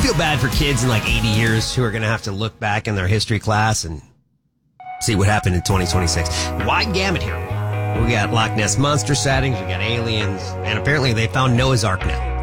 feel bad for kids in like 80 years who are going to have to look back in their history class and see what happened in 2026. Wide gamut here. We got Loch Ness Monster sightings, we got aliens, and apparently they found Noah's Ark now.